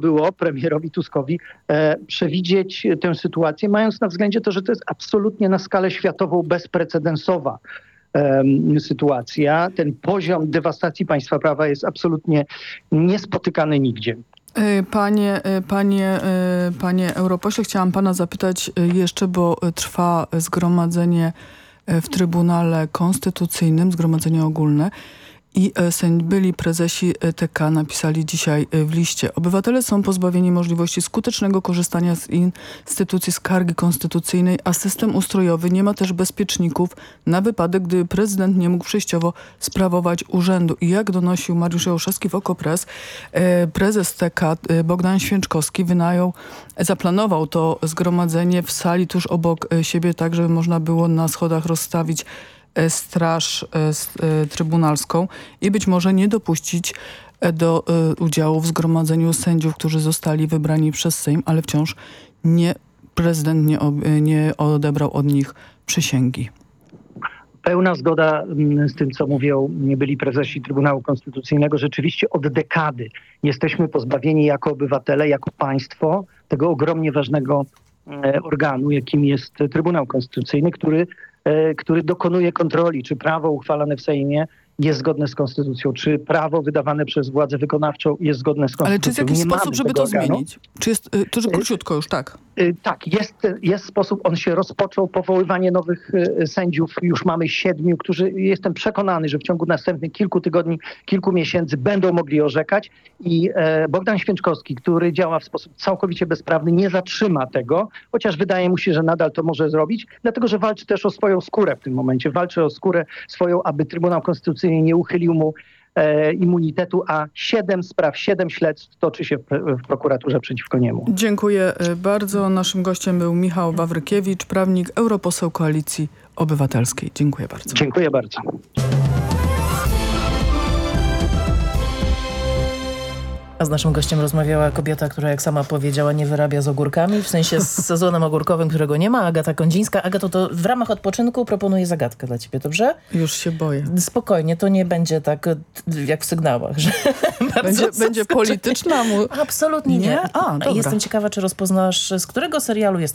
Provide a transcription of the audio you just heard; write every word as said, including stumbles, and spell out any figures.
było premierowi Tuskowi e, przewidzieć tę sytuację, mając na względzie to, że to jest absolutnie na skalę światową bezprecedensowa e, sytuacja. Ten poziom dewastacji państwa prawa jest absolutnie niespotykany nigdzie. Panie, panie, panie europośle, chciałam pana zapytać jeszcze, bo trwa zgromadzenie w Trybunale Konstytucyjnym, zgromadzenie ogólne. I byli prezesi T K napisali dzisiaj w liście: obywatele są pozbawieni możliwości skutecznego korzystania z instytucji skargi konstytucyjnej, a system ustrojowy nie ma też bezpieczników na wypadek, gdyby prezydent nie mógł przejściowo sprawować urzędu. I jak donosił Mariusz Jałuszewski w Okopres, prezes T K Bogdan Święczkowski wynajął, zaplanował to zgromadzenie w sali tuż obok siebie, tak żeby można było na schodach rozstawić straż trybunalską i być może nie dopuścić do udziału w zgromadzeniu sędziów, którzy zostali wybrani przez Sejm, ale wciąż nie, prezydent nie, nie odebrał od nich przysięgi. Pełna zgoda z tym, co mówią byli prezesi Trybunału Konstytucyjnego. Rzeczywiście od dekady jesteśmy pozbawieni jako obywatele, jako państwo tego ogromnie ważnego organu, jakim jest Trybunał Konstytucyjny, który który dokonuje kontroli, czy prawo uchwalane w Sejmie jest zgodne z konstytucją, czy prawo wydawane przez władzę wykonawczą jest zgodne z konstytucją. Ale czy jest jakiś Nie sposób, żeby to organu. zmienić? Czy jest, to że króciutko już, tak? Tak, jest, jest sposób, on się rozpoczął, powoływanie nowych sędziów, już mamy siedmiu, którzy jestem przekonany, że w ciągu następnych kilku tygodni, kilku miesięcy będą mogli orzekać i Bogdan Święczkowski, który działa w sposób całkowicie bezprawny, nie zatrzyma tego, chociaż wydaje mu się, że nadal to może zrobić, dlatego że walczy też o swoją skórę w tym momencie, walczy o skórę swoją, aby Trybunał Konstytucyjny nie uchylił mu e, immunitetu, a siedem spraw, siedem śledztw toczy się w, w prokuraturze przeciwko niemu. Dziękuję bardzo. Naszym gościem był Michał Wawrykiewicz, prawnik, europoseł Koalicji Obywatelskiej. Dziękuję bardzo. Dziękuję bardzo. A z naszym gościem rozmawiała kobieta, która, jak sama powiedziała, nie wyrabia z ogórkami, w sensie z sezonem ogórkowym, którego nie ma, Agata Kondzińska. Agato, to w ramach odpoczynku proponuję zagadkę dla ciebie, dobrze? Już się boję. Spokojnie, to nie będzie tak jak w sygnałach, że będzie, będzie polityczna? Mu... Absolutnie nie. nie? A, dobra. Jestem ciekawa, czy rozpoznasz, z którego serialu jest